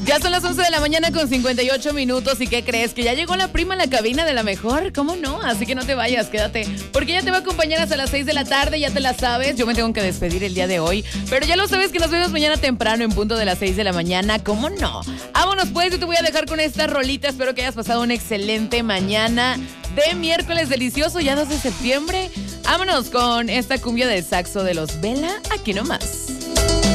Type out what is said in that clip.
Ya son las 11 de la mañana con 58 minutos. ¿Y qué crees? ¿Que ya llegó la prima a la cabina de La Mejor? ¿Cómo no? Así que no te vayas, quédate. Porque ella te va a acompañar hasta las 6 de la tarde, ya te la sabes. Yo me tengo que despedir el día de hoy. Pero ya lo sabes que nos vemos mañana temprano en punto de las 6 de la mañana. ¿Cómo no? Vámonos pues, yo te voy a dejar con esta rolita. Espero que hayas pasado una excelente mañana de miércoles delicioso, ya 2 de septiembre. Vámonos con esta cumbia de saxo de los Vela, aquí nomás.